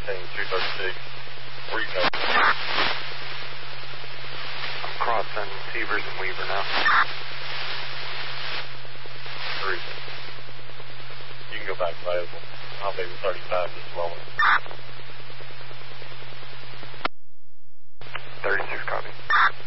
236. Where you going? I'm crossing Severs and Weaver now. 3. You can go back available. I'll be with 35 just a moment.